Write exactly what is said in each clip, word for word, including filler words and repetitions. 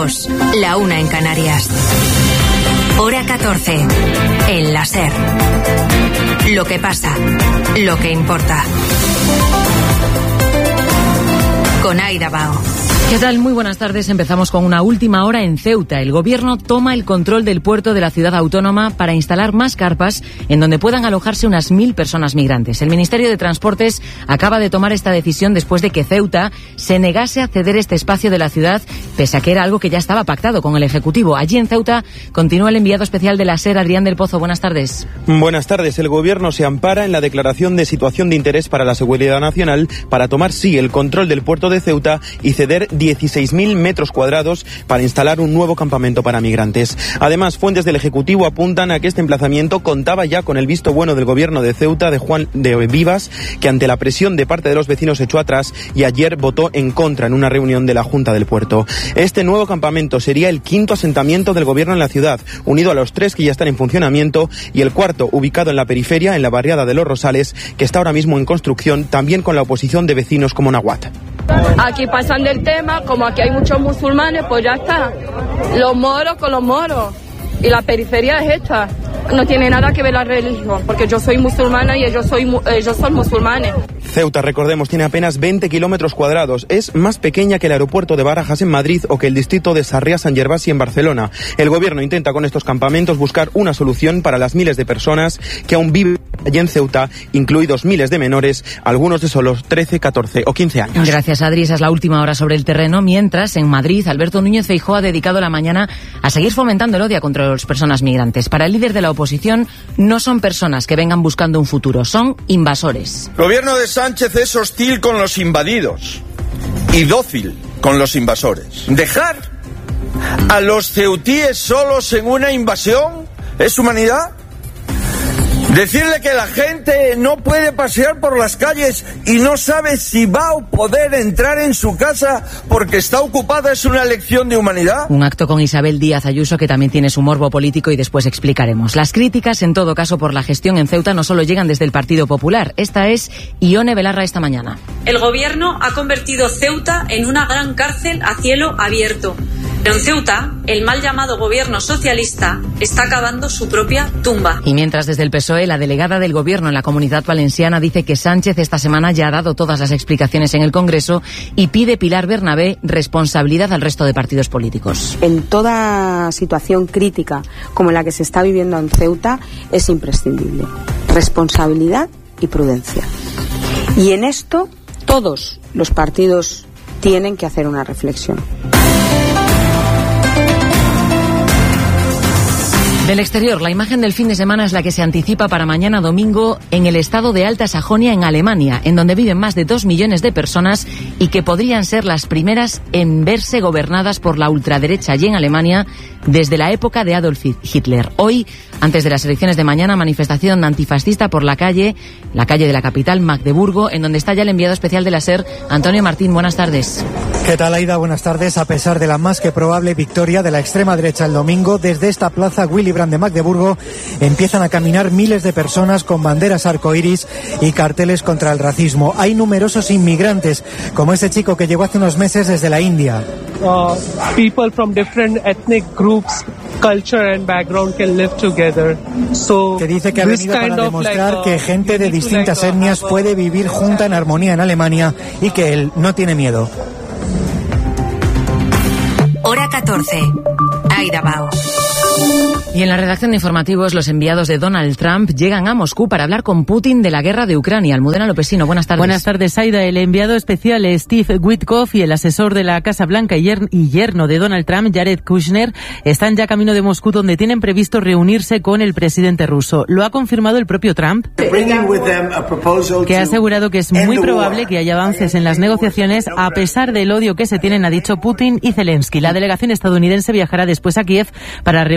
Marruecos, la una en Canarias. Hora catorce, en la SER. Lo que pasa, lo que importa. Con Aida Bao. ¿Qué tal? Muy buenas tardes. Empezamos con una última hora en Ceuta. El gobierno toma el control del puerto de la ciudad autónoma para instalar más carpas en donde puedan alojarse unas mil personas migrantes. El Ministerio de Transportes acaba de tomar esta decisión después de que Ceuta se negase a ceder este espacio de la ciudad, pese a que era algo que ya estaba pactado con el Ejecutivo. Allí en Ceuta continúa el enviado especial de la SER, Adrián del Pozo. Buenas tardes. Buenas tardes. El gobierno se ampara en la declaración de situación de interés para la seguridad nacional para tomar, sí, el control del puerto de Ceuta y ceder dieciséis mil metros cuadrados para instalar un nuevo campamento para migrantes. Además, fuentes del Ejecutivo apuntan a que este emplazamiento contaba ya con el visto bueno del gobierno de Ceuta, de Juan de Vivas, que ante la presión de parte de los vecinos echó atrás y ayer votó en contra en una reunión de la Junta del Puerto. Este nuevo campamento sería el quinto asentamiento del gobierno en la ciudad, unido a los tres que ya están en funcionamiento, y el cuarto ubicado en la periferia, en la barriada de Los Rosales, que está ahora mismo en construcción, también con la oposición de vecinos como Nahuat. Aquí pasan del tema, como aquí hay muchos musulmanes, pues ya está. Los moros con los moros. Y la periferia es esta. No tiene nada que ver la religión, porque yo soy musulmana y ellos, soy, ellos son musulmanes. Ceuta, recordemos, tiene apenas veinte kilómetros cuadrados. Es más pequeña que el aeropuerto de Barajas en Madrid o que el distrito de Sarriá-San Gervasi en Barcelona. El gobierno intenta con estos campamentos buscar una solución para las miles de personas que aún viven allí en Ceuta, incluidos miles de menores, algunos de solo trece, catorce o quince años. Gracias, Adri. Esa es la última hora sobre el terreno. Mientras, en Madrid, Alberto Núñez Feijóo ha dedicado la mañana a seguir fomentando el odio contra las personas migrantes. Para el líder de la oposición, no son personas que vengan buscando un futuro, son invasores. El gobierno de Sánchez es hostil con los invadidos y dócil con los invasores. ¿Dejar a los ceutíes solos en una invasión es humanidad? Decirle que la gente no puede pasear por las calles y no sabe si va a poder entrar en su casa porque está ocupada es una lección de humanidad. Un acto con Isabel Díaz Ayuso que también tiene su morbo político y después explicaremos. Las críticas, en todo caso, por la gestión en Ceuta no solo llegan desde el Partido Popular. Esta es Ione Belarra esta mañana. El gobierno ha convertido Ceuta en una gran cárcel a cielo abierto. Pero en Ceuta, el mal llamado gobierno socialista está cavando su propia tumba. Y mientras desde el P S O E, la delegada del gobierno en la Comunidad Valenciana dice que Sánchez esta semana ya ha dado todas las explicaciones en el Congreso y pide Pilar Bernabé responsabilidad al resto de partidos políticos. En toda situación crítica como la que se está viviendo en Ceuta es imprescindible responsabilidad y prudencia. Y en esto todos los partidos tienen que hacer una reflexión. Del exterior, la imagen del fin de semana es la que se anticipa para mañana domingo en el estado de Alta Sajonia, en Alemania, en donde viven más de dos millones de personas y que podrían ser las primeras en verse gobernadas por la ultraderecha allí en Alemania desde la época de Adolf Hitler. Hoy, antes de las elecciones de mañana, manifestación antifascista por la calle, la calle de la capital, Magdeburgo, en donde está ya el enviado especial de la SER, Antonio Martín. Buenas tardes. ¿Qué tal, Aida? Buenas tardes. A pesar de la más que probable victoria de la extrema derecha el domingo, desde esta plaza Willy Brandt de Magdeburgo empiezan a caminar miles de personas con banderas arcoíris y carteles contra el racismo. Hay numerosos inmigrantes, como ese chico que llegó hace unos meses desde la India. Uh, people from different ethnic groups, culture and background can live together. So, que dice que ha venido para demostrar like, que gente de distintas like, etnias uh, puede vivir junta en armonía en Alemania y que él no tiene miedo. Hora catorce. Aida Bao. Y en la redacción de informativos, los enviados de Donald Trump llegan a Moscú para hablar con Putin de la guerra de Ucrania. Almudena Lopesino, buenas tardes. Buenas tardes, Aida. El enviado especial Steve Witkoff y el asesor de la Casa Blanca y yerno de Donald Trump, Jared Kushner, están ya camino de Moscú, donde tienen previsto reunirse con el presidente ruso. Lo ha confirmado el propio Trump, que ha asegurado que es muy probable que haya avances en las negociaciones a pesar del odio que se tienen, ha dicho Putin y Zelensky. La delegación estadounidense viajará después a Kiev para reunirse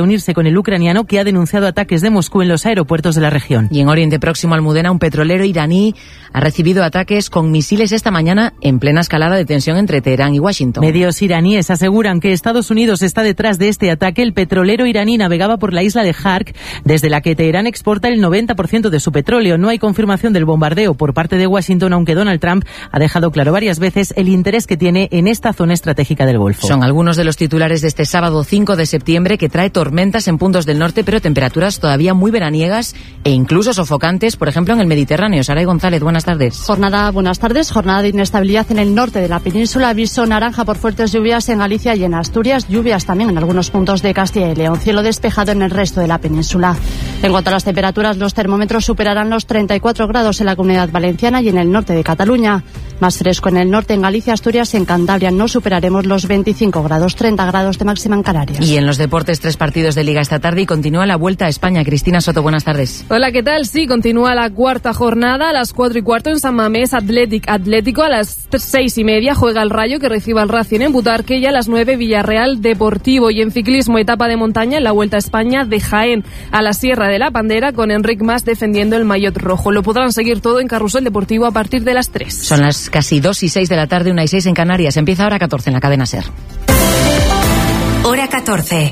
reunirse con el ucraniano, que ha denunciado ataques de Moscú en los aeropuertos de la región. Y en Oriente Próximo, Almudena, un petrolero iraní ha recibido ataques con misiles esta mañana en plena escalada de tensión entre Teherán y Washington. Medios iraníes aseguran que Estados Unidos está detrás de este ataque. El petrolero iraní navegaba por la isla de Hark, desde la que Teherán exporta el noventa por ciento de su petróleo. No hay confirmación del bombardeo por parte de Washington, aunque Donald Trump ha dejado claro varias veces el interés que tiene en esta zona estratégica del Golfo. Son algunos de los titulares de este sábado cinco de septiembre, que trae tormentas en puntos del norte, pero temperaturas todavía muy veraniegas e incluso sofocantes, por ejemplo, en el Mediterráneo. Saray González, buenas tardes. Jornada, buenas tardes. Jornada de inestabilidad en el norte de la península. Aviso naranja por fuertes lluvias en Galicia y en Asturias. Lluvias también en algunos puntos de Castilla y León. Cielo despejado en el resto de la península. En cuanto a las temperaturas, los termómetros superarán los treinta y cuatro grados en la Comunidad Valenciana y en el norte de Cataluña. Más fresco en el norte, en Galicia, Asturias, en Cantabria no superaremos los veinticinco grados, treinta grados de máxima en Canarias. Y en los deportes, tres partidos de Liga esta tarde y continúa la Vuelta a España. Cristina Soto, buenas tardes. Hola, ¿qué tal? Sí, continúa la cuarta jornada a las cuatro y cuarto en San Mamés. Athletic Atlético a las seis y media juega el Rayo, que recibe al Racing en Butarque, y a las nueve Villarreal Deportivo. Y en ciclismo, etapa de montaña en la Vuelta a España de Jaén a la Sierra de la Pandera, con Enric Mas defendiendo el maillot rojo. Lo podrán seguir todo en Carrusel Deportivo a partir de las tres. Son las casi dos y seis de la tarde, una y seis en Canarias. Empieza Hora catorce en la cadena SER. Hora catorce.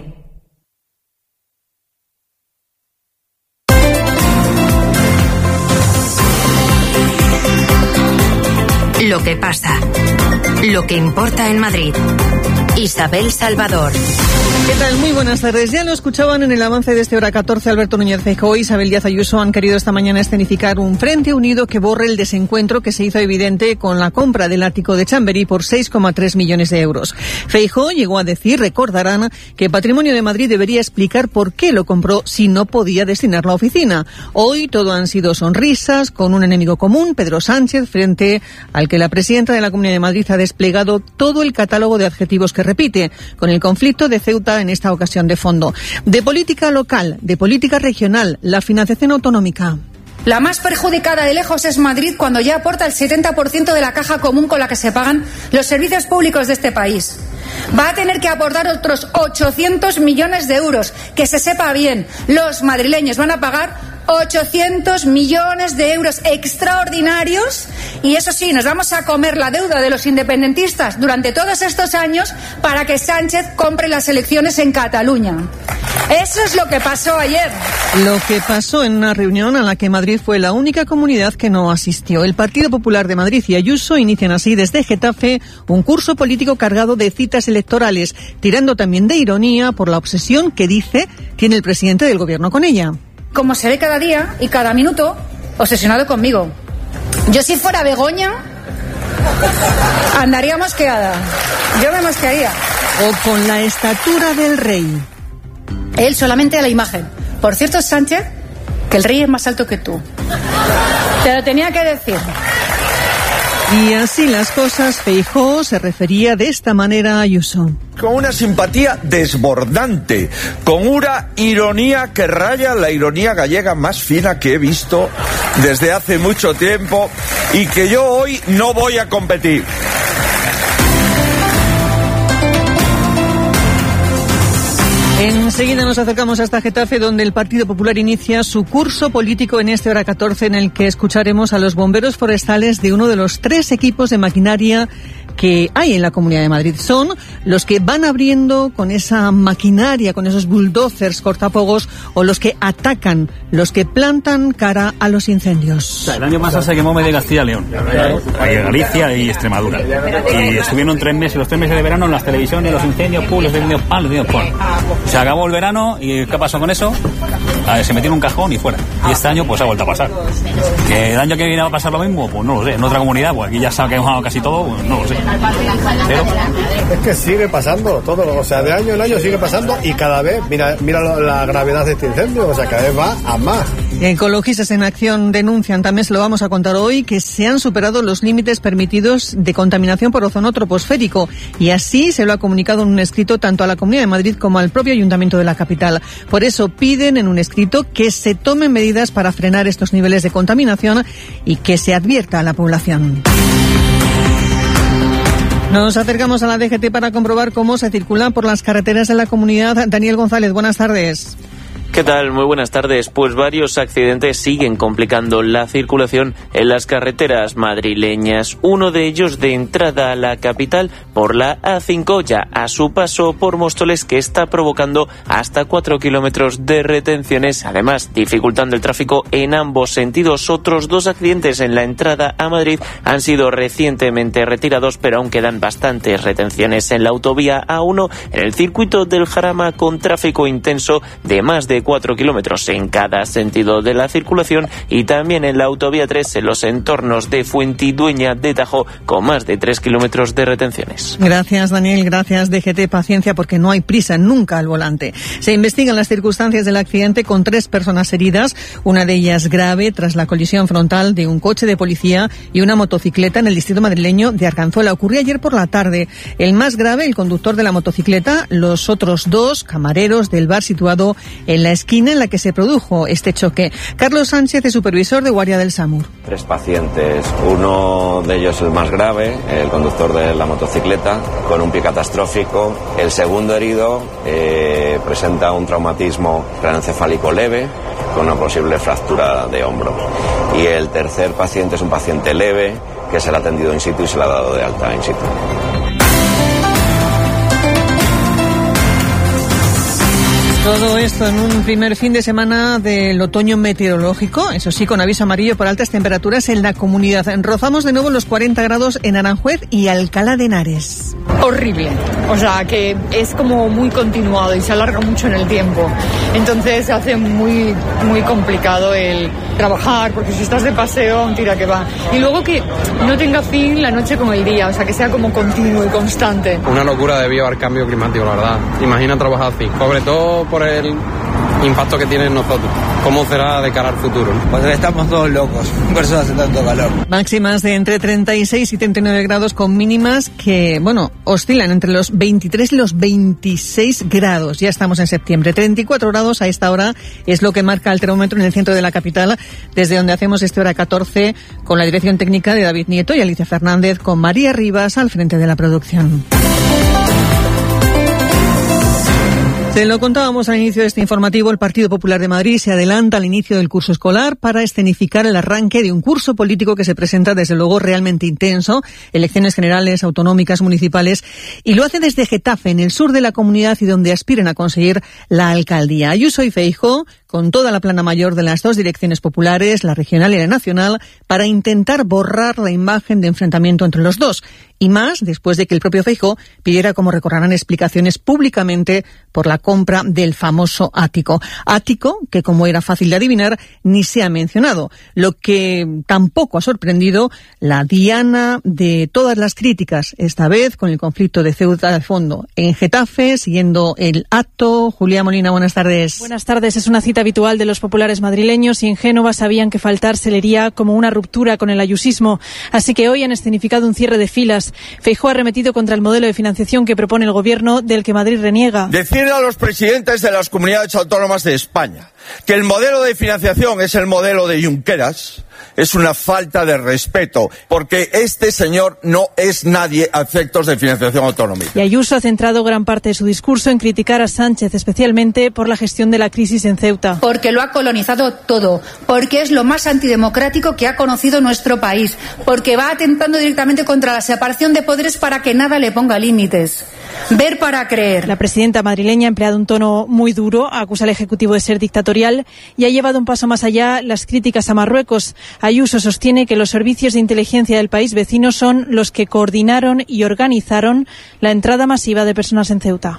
Lo que pasa. Lo que importa en Madrid. Isabel Salvador. ¿Qué tal? Muy buenas tardes. Ya lo escuchaban en el avance de este Hora catorce. Alberto Núñez Feijóo y Isabel Díaz Ayuso han querido esta mañana escenificar un frente unido que borre el desencuentro que se hizo evidente con la compra del ático de Chamberí por seis coma tres millones de euros. Feijóo llegó a decir, recordarán, que Patrimonio de Madrid debería explicar por qué lo compró si no podía destinarlo a oficina. Hoy todo han sido sonrisas, con un enemigo común, Pedro Sánchez, frente al que la presidenta de la Comunidad de Madrid ha desplegado todo el catálogo de adjetivos que repite, con el conflicto de Ceuta en esta ocasión de fondo. De política local, de política regional, la financiación autonómica. La más perjudicada de lejos es Madrid, cuando ya aporta el setenta por ciento de la caja común con la que se pagan los servicios públicos de este país. Va a tener que aportar otros ochocientos millones de euros. Que se sepa bien, los madrileños van a pagar ochocientos millones de euros extraordinarios, y eso sí, nos vamos a comer la deuda de los independentistas durante todos estos años para que Sánchez compre las elecciones en Cataluña. Eso es lo que pasó ayer. Lo que pasó en una reunión a la que Madrid fue la única comunidad que no asistió. El Partido Popular de Madrid y Ayuso inician así desde Getafe un curso político cargado de citas electorales, tirando también de ironía por la obsesión que dice tiene el presidente del gobierno con ella. Como se ve cada día y cada minuto, obsesionado conmigo. Yo, si fuera Begoña, andaría mosqueada. Yo me mosquearía. O con la estatura del rey. Él solamente a la imagen. Por cierto, Sánchez, que el rey es más alto que tú. Te lo tenía que decir. Y así las cosas, Feijóo se refería de esta manera a Ayuso. Con una simpatía desbordante, con una ironía que raya la ironía gallega más fina que he visto desde hace mucho tiempo y que yo hoy no voy a competir. Enseguida nos acercamos hasta Getafe, donde el Partido Popular inicia su curso político en este Hora catorce, en el que escucharemos a los bomberos forestales de uno de los tres equipos de maquinaria que hay en la Comunidad de Madrid. Son los que van abriendo con esa maquinaria, con esos bulldozers cortafuegos, o los que atacan, los que plantan cara a los incendios. El año pasado se quemó medio Castilla y León, Galicia y Extremadura. Y estuvieron tres meses, los tres meses de verano en las televisiones, los incendios, pum, los incendios pan, los incendios pon. Se acabó el verano y ¿qué pasó con eso? A ver, se metió en un cajón y fuera. Y este año pues ha vuelto a pasar. ¿Que el año que viene va a pasar lo mismo? Pues no lo sé. En otra comunidad, pues aquí ya se ha quemado casi todo, pues no lo sé. Pero... es que sigue pasando todo, o sea, de año en año sigue pasando, y cada vez, mira, mira la gravedad de este incendio, o sea, cada vez va a más. Ecologistas en Acción denuncian, también se lo vamos a contar hoy, que se han superado los límites permitidos de contaminación por ozono troposférico, y así se lo ha comunicado en un escrito tanto a la Comunidad de Madrid como al propio Ayuntamiento de la capital. Por eso piden en un escrito que se tomen medidas para frenar estos niveles de contaminación y que se advierta a la población. Nos acercamos a la D G T para comprobar cómo se circula por las carreteras de la comunidad. Daniel González, buenas tardes. ¿Qué tal? Muy buenas tardes. Pues varios accidentes siguen complicando la circulación en las carreteras madrileñas. Uno de ellos de entrada a la capital por la A cinco, ya a su paso por Móstoles, que está provocando hasta cuatro kilómetros de retenciones, además dificultando el tráfico en ambos sentidos. Otros dos accidentes en la entrada a Madrid han sido recientemente retirados, pero aún quedan bastantes retenciones en la autovía A uno, en el circuito del Jarama, con tráfico intenso de más de cuatro kilómetros en cada sentido de la circulación, y también en la autovía tres en los entornos de Fuentidueña de Tajo, con más de tres kilómetros de retenciones. Gracias, Daniel. Gracias, D G T. Paciencia, porque no hay prisa nunca al volante. Se investigan las circunstancias del accidente con tres personas heridas, una de ellas grave tras la colisión frontal de un coche de policía y una motocicleta en el distrito madrileño de Arganzuela. Ocurrió ayer por la tarde. El más grave, el conductor de la motocicleta, los otros dos camareros del bar situado en la esquina en la que se produjo este choque. Carlos Sánchez es supervisor de Guardia del Samur. Tres pacientes, uno de ellos el más grave, el conductor de la motocicleta, con un pie catastrófico. El segundo herido eh, presenta un traumatismo craneoencefálico leve con una posible fractura de hombro. Y el tercer paciente es un paciente leve que se le ha atendido in situ y se le ha dado de alta in situ. Todo esto en un primer fin de semana del otoño meteorológico, eso sí, con aviso amarillo por altas temperaturas en la comunidad. Rozamos de nuevo los cuarenta grados en Aranjuez y Alcalá de Henares. Horrible, o sea que es como muy continuado y se alarga mucho en el tiempo, entonces se hace muy, muy complicado el trabajar, porque si estás de paseo, tira que va. Y luego que no tenga fin la noche como el día, o sea que sea como continuo y constante. Una locura debido al cambio climático, la verdad. Imagina trabajar así, sobre todo por el impacto que tiene en nosotros. ¿Cómo será de cara al futuro? Pues estamos todos locos, por eso hace tanto calor. Máximas de entre treinta y seis y treinta y nueve grados, con mínimas que, bueno, oscilan entre los veintitrés y los veintiséis grados. Ya estamos en septiembre. treinta y cuatro grados a esta hora es lo que marca el termómetro en el centro de la capital, desde donde hacemos este hora catorce con la dirección técnica de David Nieto y Alicia Fernández, con María Rivas al frente de la producción. Se lo contábamos al inicio de este informativo, el Partido Popular de Madrid se adelanta al inicio del curso escolar para escenificar el arranque de un curso político que se presenta desde luego realmente intenso, elecciones generales, autonómicas, municipales, y lo hace desde Getafe, en el sur de la comunidad, y donde aspiran a conseguir la alcaldía. Ayuso y Feijóo, con toda la plana mayor de las dos direcciones populares, la regional y la nacional, para intentar borrar la imagen de enfrentamiento entre los dos. Y más después de que el propio Feijóo pidiera, como recordarán, explicaciones públicamente por la compra del famoso ático. Ático que, como era fácil de adivinar, ni se ha mencionado. Lo que tampoco ha sorprendido la diana de todas las críticas, esta vez con el conflicto de Ceuta de fondo. En Getafe, siguiendo el acto, Julia Molina, buenas tardes. Buenas tardes. Es una cita habitual de los populares madrileños, y en Génova sabían que faltar se leería como una ruptura con el ayusismo. Así que hoy han escenificado un cierre de filas. Feijóo ha arremetido contra el modelo de financiación que propone el gobierno, del que Madrid reniega. Decirle a los presidentes de las comunidades autónomas de España que el modelo de financiación es el modelo de Junqueras es una falta de respeto, porque este señor no es nadie a efectos de financiación autonómica. Y Ayuso ha centrado gran parte de su discurso en criticar a Sánchez, especialmente por la gestión de la crisis en Ceuta. Porque lo ha colonizado todo, porque es lo más antidemocrático que ha conocido nuestro país, porque va atentando directamente contra la separación de poderes para que nada le ponga límites. Ver para creer. La presidenta madrileña ha empleado un tono muy duro, acusa al Ejecutivo de ser dictatorial y ha llevado un paso más allá las críticas a Marruecos. Ayuso sostiene que los servicios de inteligencia del país vecino son los que coordinaron y organizaron la entrada masiva de personas en Ceuta.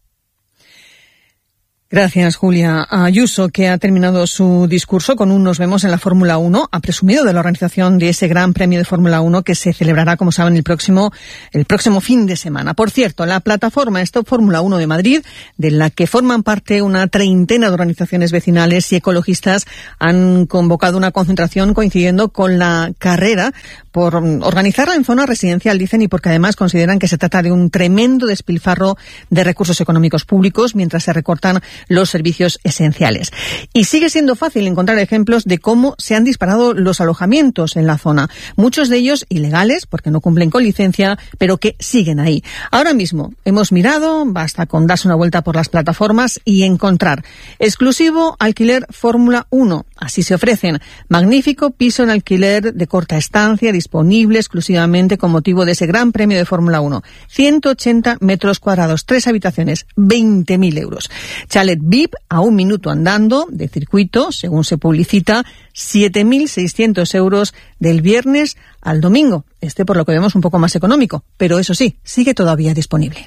Gracias, Julia. Ayuso, que ha terminado su discurso con un "nos vemos en la Fórmula uno", ha presumido de la organización de ese Gran Premio de Fórmula uno que se celebrará, como saben, el próximo el próximo fin de semana. Por cierto, la plataforma Stop Fórmula uno de Madrid, de la que forman parte una treintena de organizaciones vecinales y ecologistas, han convocado una concentración coincidiendo con la carrera por organizarla en zona residencial, dicen, y porque además consideran que se trata de un tremendo despilfarro de recursos económicos públicos mientras se recortan los servicios esenciales. Y sigue siendo fácil encontrar ejemplos de cómo se han disparado los alojamientos en la zona. Muchos de ellos ilegales, porque no cumplen con licencia, pero que siguen ahí. Ahora mismo hemos mirado, basta con darse una vuelta por las plataformas y encontrar exclusivo alquiler Fórmula uno. Así se ofrecen. Magnífico piso en alquiler de corta estancia, disponible exclusivamente con motivo de ese Gran Premio de Fórmula uno. ciento ochenta metros cuadrados, tres habitaciones, veinte mil euros. Chalet V I P a un minuto andando de circuito, según se publicita, siete mil seiscientos euros del viernes al domingo. Este, por lo que vemos, un poco más económico, pero eso sí, sigue todavía disponible.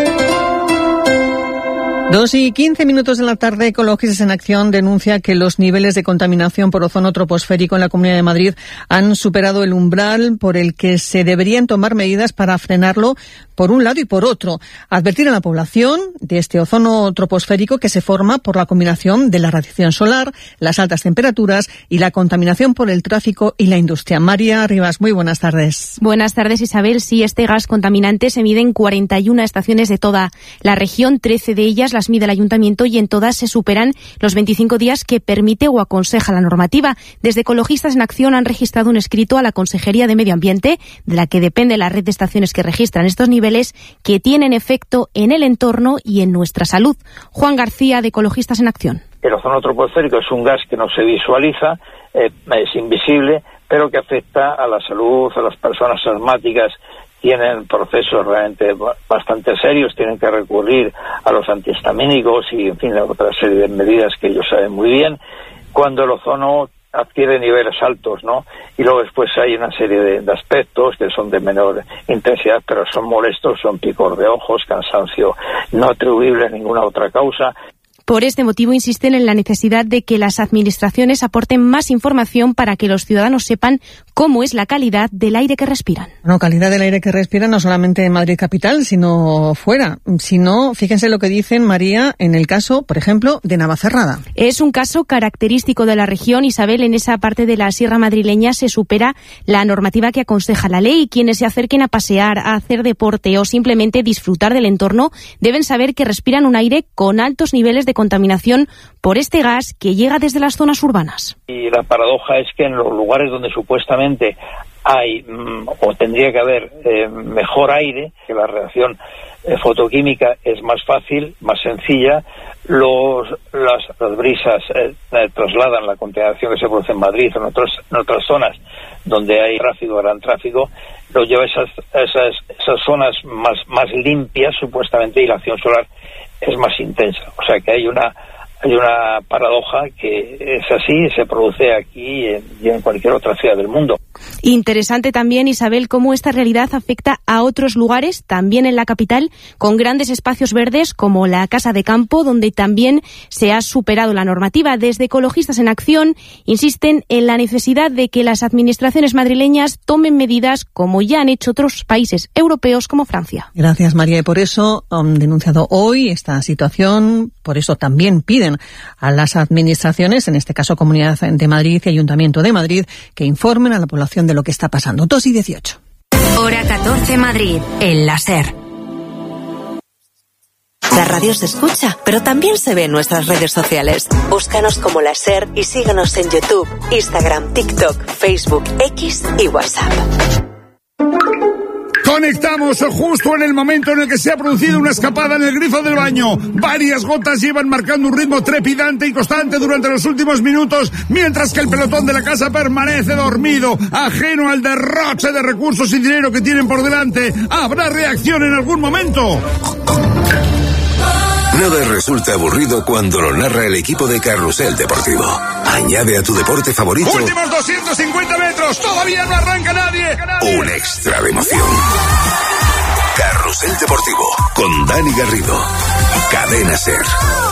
Dos y quince minutos de la tarde, Ecologistas en Acción denuncia que los niveles de contaminación por ozono troposférico en la Comunidad de Madrid han superado el umbral por el que se deberían tomar medidas para frenarlo por un lado y por otro. Advertir a la población de este ozono troposférico que se forma por la combinación de la radiación solar, las altas temperaturas y la contaminación por el tráfico y la industria. María Rivas, muy buenas tardes. Buenas tardes, Isabel. Sí, este gas contaminante se mide en cuarenta y una estaciones de toda la región, trece de ellas las mide el ayuntamiento y en todas se superan los veinticinco días que permite o aconseja la normativa. Desde Ecologistas en Acción han registrado un escrito a la Consejería de Medio Ambiente, de la que depende la red de estaciones que registran estos niveles, que tienen efecto en el entorno y en nuestra salud. Juan García, de Ecologistas en Acción. El ozono troposférico es un gas que no se visualiza, eh, es invisible, pero que afecta a la salud, a las personas asmáticas. Tienen procesos realmente bastante serios, tienen que recurrir a los antihistamínicos y, en fin, a otra serie de medidas que ellos saben muy bien, cuando el ozono adquiere niveles altos, ¿no? Y luego después hay una serie de, de aspectos que son de menor intensidad, pero son molestos, son picor de ojos, cansancio no atribuible a ninguna otra causa. Por este motivo insisten en la necesidad de que las administraciones aporten más información para que los ciudadanos sepan cómo es la calidad del aire que respiran. No, calidad del aire que respiran no solamente en Madrid capital, sino fuera. Si no, fíjense lo que dicen, María, en el caso, por ejemplo, de Navacerrada. Es un caso característico de la región. Isabel, en esa parte de la sierra madrileña se supera la normativa que aconseja la ley. Quienes se acerquen a pasear, a hacer deporte o simplemente disfrutar del entorno deben saber que respiran un aire con altos niveles de contaminación por este gas que llega desde las zonas urbanas. Y la paradoja es que en los lugares donde supuestamente hay mmm, o tendría que haber eh, mejor aire, que la reacción eh, fotoquímica es más fácil, más sencilla, los las, las brisas eh, eh, trasladan la contaminación que se produce en Madrid o en, otros, en otras zonas donde hay tráfico, gran tráfico, lo lleva a esas, esas, esas zonas más, más limpias supuestamente, y la acción solar es más intensa. O sea que hay una hay una paradoja que es así, se produce aquí y en, y en cualquier otra ciudad del mundo. Interesante también, Isabel, cómo esta realidad afecta a otros lugares, también en la capital, con grandes espacios verdes como la Casa de Campo, donde también se ha superado la normativa. Desde Ecologistas en Acción insisten en la necesidad de que las administraciones madrileñas tomen medidas como ya han hecho otros países europeos como Francia. Gracias, María. Y por eso han denunciado hoy esta situación, por eso también piden a las administraciones, en este caso Comunidad de Madrid y Ayuntamiento de Madrid, que informen a la población de lo que está pasando. dos y dieciocho. Hora catorce Madrid, en la SER. La radio se escucha, pero también se ve en nuestras redes sociales. Búscanos como La SER y síguenos en YouTube, Instagram, TikTok, Facebook, X y WhatsApp. Conectamos justo en el momento en el que se ha producido una escapada en el grifo del baño. Varias gotas llevan marcando un ritmo trepidante y constante durante los últimos minutos, mientras que el pelotón de la casa permanece dormido, ajeno al derroche de recursos y dinero que tienen por delante. ¿Habrá reacción en algún momento? Nada resulta aburrido cuando lo narra el equipo de Carrusel Deportivo. Añade a tu deporte favorito últimos doscientos cincuenta metros, todavía no arranca nadie. Un extra de emoción. Carrusel Deportivo con Dani Garrido. Cadena SER.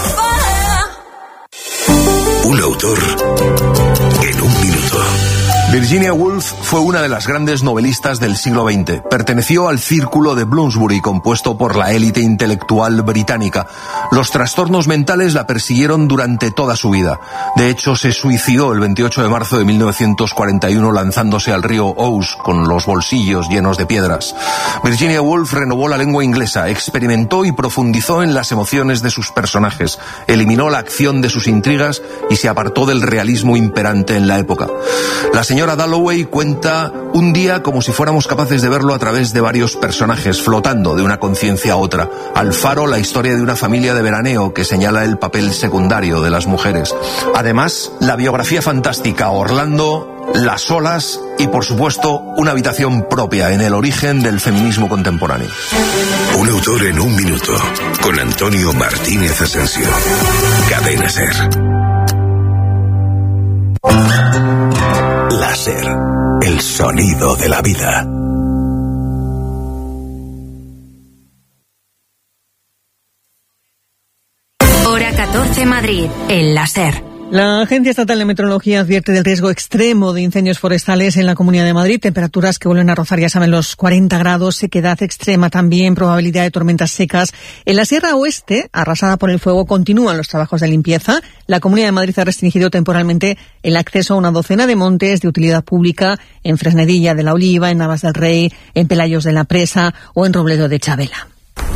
Un autor en un minuto. Virginia Woolf fue una de las grandes novelistas del siglo veinte. Perteneció al círculo de Bloomsbury, compuesto por la élite intelectual británica. Los trastornos mentales la persiguieron durante toda su vida. De hecho, se suicidó el veintiocho de marzo de mil novecientos cuarenta y uno lanzándose al río Ouse con los bolsillos llenos de piedras. Virginia Woolf renovó la lengua inglesa, experimentó y profundizó en las emociones de sus personajes, eliminó la acción de sus intrigas y se apartó del realismo imperante en la época. La señora Dalloway cuenta un día como si fuéramos capaces de verlo a través de varios personajes, flotando de una conciencia a otra. Alfaro, la historia de una familia de veraneo que señala el papel secundario de las mujeres. Además, la biografía fantástica Orlando, Las olas y, por supuesto, una habitación propia en el origen del feminismo contemporáneo. Un autor en un minuto, con Antonio Martínez Asensio. Cadena SER. Láser, el sonido de la vida. Hora catorce Madrid, el láser. La Agencia Estatal de Meteorología advierte del riesgo extremo de incendios forestales en la Comunidad de Madrid. Temperaturas que vuelven a rozar, ya saben, los cuarenta grados, sequedad extrema también, probabilidad de tormentas secas. En la Sierra Oeste, arrasada por el fuego, continúan los trabajos de limpieza. La Comunidad de Madrid ha restringido temporalmente el acceso a una docena de montes de utilidad pública en Fresnedilla de la Oliva, en Navas del Rey, en Pelayos de la Presa o en Robledo de Chabela.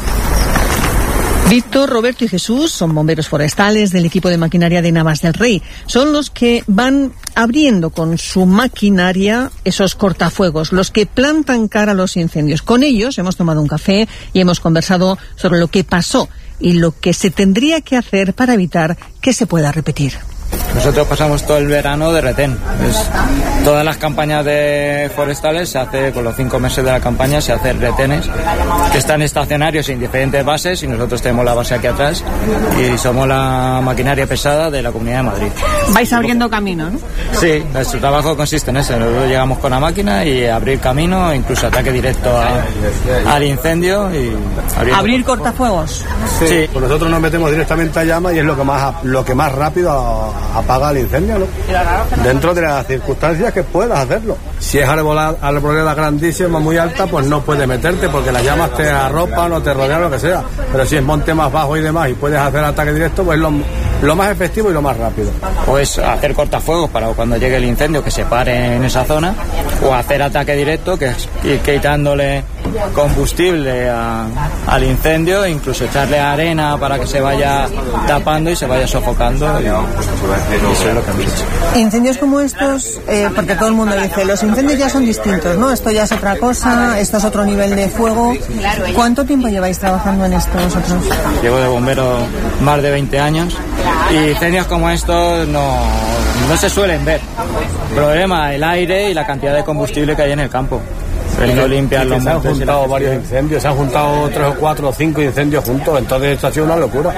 Víctor, Roberto y Jesús son bomberos forestales del equipo de maquinaria de Navas del Rey. Son los que van abriendo con su maquinaria esos cortafuegos, los que plantan cara a los incendios. Con ellos hemos tomado un café y hemos conversado sobre lo que pasó y lo que se tendría que hacer para evitar que se pueda repetir. Nosotros pasamos todo el verano de retén. Es, todas las campañas de forestales se hace, con los cinco meses de la campaña, se hacen retenes que están estacionarios en diferentes bases y nosotros tenemos la base aquí atrás y somos la maquinaria pesada de la Comunidad de Madrid. Vais abriendo camino, ¿no? Sí, nuestro trabajo consiste en eso. Nosotros llegamos con la máquina y abrir camino, incluso ataque directo a, al incendio y abrir cortafuegos. Sí, sí, pues nosotros nos metemos directamente a llama y es lo que más lo que más rápido apaga el incendio, ¿no? Dentro de las circunstancias que puedas hacerlo. Si es arboleda grandísima, muy alta, pues no puedes meterte porque las llamas te arropan o te rodean, lo que sea. Pero si es monte más bajo y demás y puedes hacer ataque directo, pues lo, lo más efectivo y lo más rápido. Pues hacer cortafuegos para cuando llegue el incendio que se pare en esa zona, o hacer ataque directo, que es ir quitándole combustible a, al incendio, e incluso echarle arena para que se vaya tapando y se vaya sofocando. Y, eso es lo que hemos hecho. Incendios como estos, eh, porque todo el mundo dice, los incendios ya son distintos, ¿no? Esto ya es otra cosa, esto es otro nivel de fuego. ¿Cuánto tiempo lleváis trabajando en esto vosotros? Llevo de bombero más de veinte años y incendios como estos no, no se suelen ver. El problema, el aire y la cantidad de combustible que hay en el campo. El no limpiar los montes. Se han juntado varios incendios, se han juntado tres o cuatro o cinco incendios juntos, entonces esto ha sido una locura.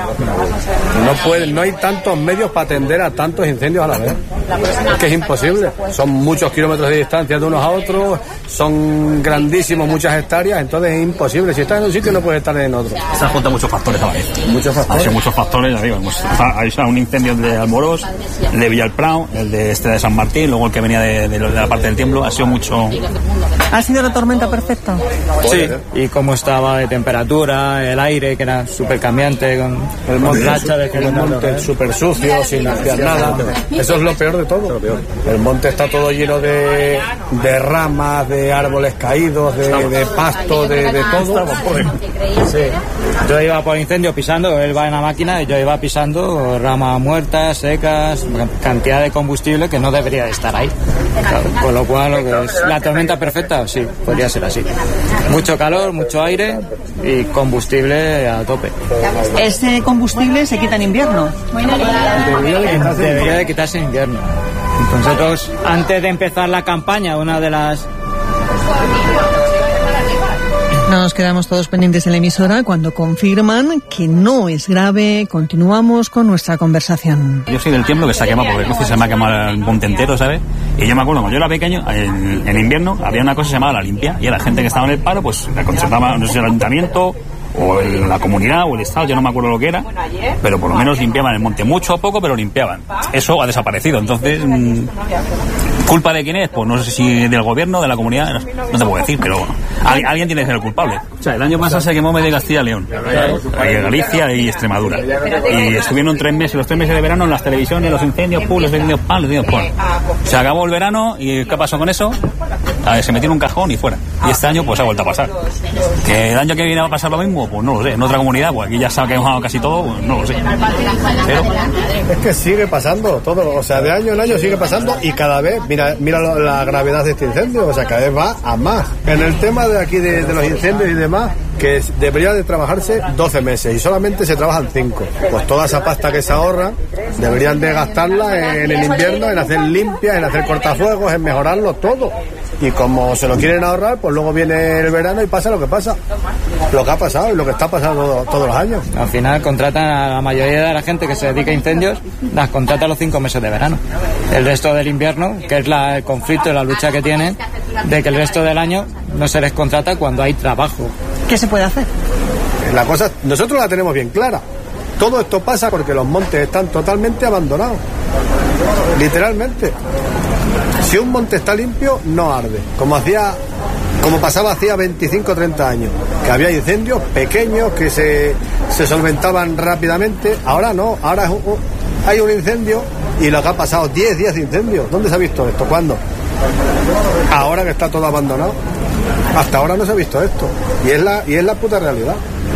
No puede, no hay tantos medios para atender a tantos incendios a la vez. Es que es imposible. Son muchos kilómetros de distancia de unos a otros, son grandísimos, muchas hectáreas, entonces es imposible. Si estás en un sitio no puedes estar en otro. Se han juntado muchos factores a la vez. Muchos factores. Hay muchos factores, ya digo. Hay un incendio de Almorós, el de Villalplau, el de este de San Martín, luego el que venía de, de, de la parte del Tiemblo. Ha sido mucho. ¿Ha sido la tormenta perfecta? Sí, y cómo estaba de temperatura, el aire, que era súper cambiante, con el monte, racha de el monte súper sucio, sin limpiar nada. Eso es lo peor de todo. El monte está todo lleno de, de ramas, de árboles caídos, de, de pasto, de, de todo. Sí. Yo iba por incendio pisando, él va en la máquina y yo iba pisando ramas muertas, secas, cantidad de combustible que no debería de estar ahí. Claro, con lo cual, lo que es la tormenta perfecta, sí, podría ser así. Mucho calor, mucho aire y combustible a tope. ¿Ese combustible se quita en invierno? Debería de quitarse en invierno. Nosotros, antes de empezar la campaña, una de las... Nos quedamos todos pendientes en la emisora cuando confirman que no es grave. Continuamos con nuestra conversación. Yo soy del Tiemblo, que se ha quemado, porque no se me ha quemado el monte entero, ¿sabes? Y yo me acuerdo, cuando yo era pequeño, en, en invierno había una cosa que se llamaba la limpia, y la gente que estaba en el paro, pues la conservaba, no sé si el ayuntamiento o el, la comunidad o el Estado, yo no me acuerdo lo que era, pero por lo menos limpiaban el monte, mucho o poco, pero limpiaban. Eso ha desaparecido, entonces, mmm, ¿culpa de quién es? Pues no sé si del gobierno, de la comunidad, no, no te puedo decir, pero al, alguien tiene que ser el culpable. O sea, el año pasado se quemó medio Castilla y León, y Galicia y Extremadura, y estuvieron tres meses, los tres meses de verano en las televisiones, los incendios, pum, los incendios, pan, los incendios, pan. Se acabó el verano, y ¿qué pasó con eso? A ver, se metió en un cajón y fuera. Y este año pues ha vuelto a pasar. ¿Que el año que viene va a pasar lo mismo? Pues no lo sé. En otra comunidad, pues aquí ya se ha quemado casi todo, pues no lo sé. Pero... es que sigue pasando todo, o sea, de año en año sigue pasando y cada vez, mira mira la gravedad de este incendio, o sea, cada vez va a más. En el tema de aquí de, de los incendios y demás, que debería de trabajarse doce meses y solamente se trabajan cinco. Pues toda esa pasta que se ahorra deberían de gastarla en el invierno, en hacer limpias, en hacer cortafuegos, en mejorarlo todo. Y como se lo quieren ahorrar, pues luego viene el verano y pasa lo que pasa. Lo que ha pasado y lo que está pasando todo, todos los años. Al final contratan a la mayoría de la gente que se dedica a incendios, las contrata los cinco meses de verano. El resto del invierno, que es la, el conflicto y la lucha que tienen, de que el resto del año no se les contrata cuando hay trabajo. ¿Qué se puede hacer? La cosa, nosotros la tenemos bien clara. Todo esto pasa porque los montes están totalmente abandonados. Literalmente. Si un monte está limpio, no arde. Como hacía, como pasaba hacía veinticinco o treinta años, que había incendios pequeños que se, se solventaban rápidamente. Ahora no, ahora es un, hay un incendio y lo que ha pasado, diez días de incendios. ¿Dónde se ha visto esto? ¿Cuándo? Ahora que está todo abandonado. Hasta ahora no se ha visto esto. Y es la, y es la puta realidad.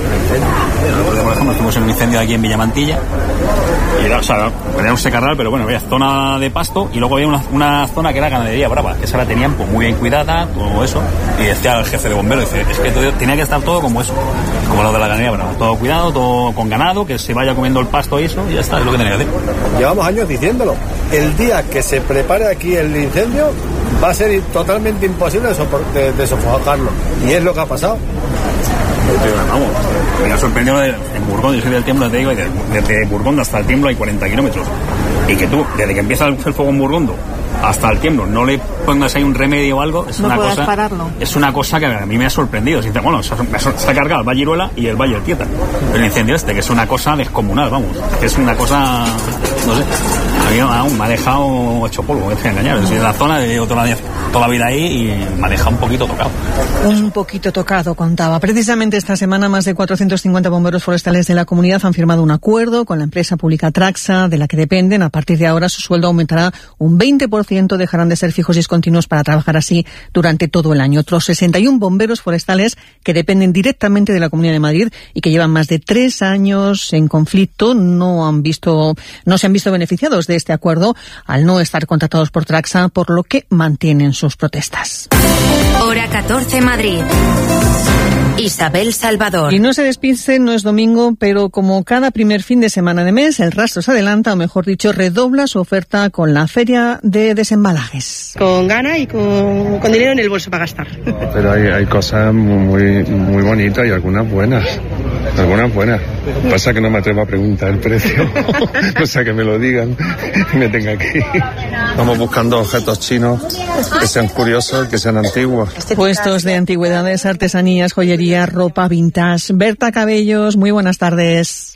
Por ejemplo, estuvimos en un incendio aquí en Villamantilla y era, o sea, era un secarral, pero bueno, había zona de pasto y luego había una, una zona que era ganadería brava, que esa la tenían pues muy bien cuidada, todo eso, y decía el jefe de bomberos, dice, es que todo, tenía que estar todo como eso, como lo de la ganadería brava, todo cuidado, todo con ganado, que se vaya comiendo el pasto y eso, y ya está, es lo que tenía que hacer. Llevamos años diciéndolo, el día que se prepare aquí el incendio va a ser totalmente imposible de, sopor- de, de sofocarlo, y es lo que ha pasado. Pero, vamos, me ha sorprendido en Burgón, yo soy del Tiemblo, te digo, y de, desde Burgón hasta el Tiemblo hay cuarenta kilómetros. Y que tú, desde que empieza el fuego en Burgondo hasta el Tiemblo, no le pongas ahí un remedio o algo, es no una puedas cosa. Pararlo. Es una cosa que a mí me ha sorprendido. Bueno, se, se ha cargado el Valle Iruela y el Valle del Tieta. El incendio este, que es una cosa descomunal, vamos. Que es una cosa, no sé. A mí aún me ha dejado hecho polvo, me voy a engañar. Soy de la zona, llevo toda la, toda la vida ahí y me ha dejado un poquito tocado. Un poquito tocado, contaba. Precisamente esta semana más de cuatrocientos cincuenta bomberos forestales de la comunidad han firmado un acuerdo con la empresa pública Traxa, de la que dependen. A partir de ahora su sueldo aumentará un veinte por ciento, dejarán de ser fijos y discontinuos para trabajar así durante todo el año. Otros sesenta y uno bomberos forestales que dependen directamente de la Comunidad de Madrid y que llevan más de tres años en conflicto no han visto, no se han visto beneficiados de este acuerdo al no estar contratados por Traxa, por lo que mantienen sus protestas. Hora catorce, Madrid. Isabel Salvador. Y no se despiste, no es domingo, pero como cada primer fin de semana de mes, el Rastro se adelanta, o mejor dicho, redobla su oferta con la Feria de Desembalajes. Con gana y con, con dinero en el bolso para gastar. Pero hay, hay cosas muy, muy bonitas y algunas buenas. Algunas buenas. Pasa que no me atrevo a preguntar el precio. O sea, que me lo digan y me tenga aquí. Vamos buscando objetos chinos que sean curiosos, que sean antiguos. Puestos de antigüedades, artesanías, joyería, ropa vintage. Berta Cabellos, muy buenas tardes.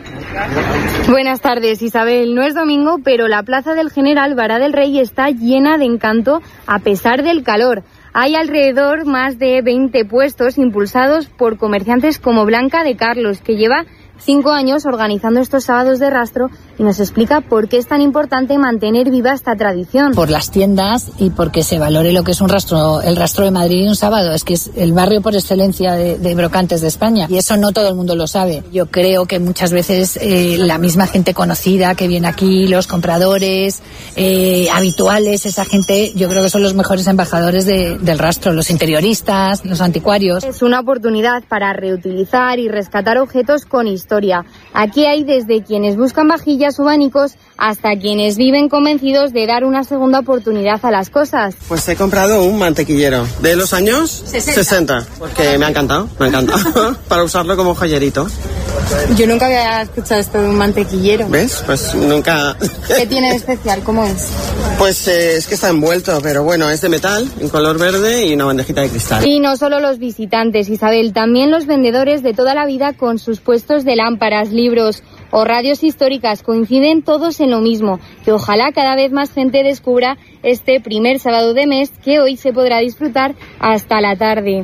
Buenas tardes, Isabel. No es domingo, pero la plaza del General Vara del Rey está llena de encanto a pesar del calor. Hay alrededor más de veinte puestos impulsados por comerciantes como Blanca de Carlos, que lleva cinco años organizando estos sábados de rastro y nos explica por qué es tan importante mantener viva esta tradición. Por las tiendas y porque se valore lo que es un rastro, el rastro de Madrid un sábado. Es que es el barrio por excelencia de, de brocantes de España y eso no todo el mundo lo sabe. Yo creo que muchas veces eh, la misma gente conocida que viene aquí, los compradores eh, habituales, esa gente, yo creo que son los mejores embajadores de, del rastro, los interioristas, los anticuarios. Es una oportunidad para reutilizar y rescatar objetos con historia. Aquí hay desde quienes buscan vajillas o abanicos hasta quienes viven convencidos de dar una segunda oportunidad a las cosas. Pues he comprado un mantequillero de los años sesenta, porque me ha encantado, me ha encantado, para usarlo como joyerito. Yo nunca había escuchado esto de un mantequillero. ¿Ves? Pues nunca... ¿Qué tiene de especial? ¿Cómo es? Pues eh, es que está envuelto, pero bueno, es de metal, en color verde y una bandejita de cristal. Y no solo los visitantes, Isabel, también los vendedores de toda la vida con sus puestos de lámparas, libros o radios históricas coinciden todos en lo mismo, que ojalá cada vez más gente descubra este primer sábado de mes, que hoy se podrá disfrutar hasta la tarde.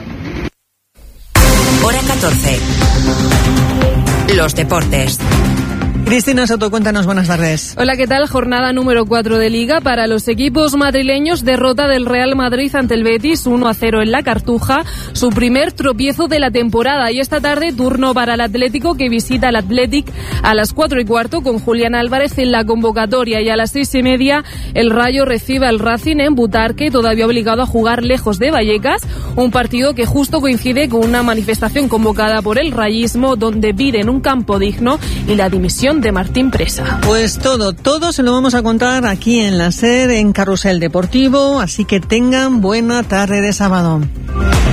Hora catorce. Los deportes. Cristina Soto, cuéntanos, buenas tardes. Hola, ¿qué tal? Jornada número cuatro de Liga para los equipos madrileños. Derrota del Real Madrid ante el Betis, uno a cero en la Cartuja. Su primer tropiezo de la temporada. Y esta tarde, turno para el Atlético, que visita al Athletic a las cuatro y cuarto con Julián Álvarez en la convocatoria. Y a las seis y media, el Rayo recibe al Racing en Butarque, todavía obligado a jugar lejos de Vallecas. Un partido que justo coincide con una manifestación convocada por el rayismo, donde piden un campo digno y la dimisión de Martín Presa. Pues todo, todo se lo vamos a contar aquí en la SER, en Carrusel Deportivo, así que tengan buena tarde de sábado.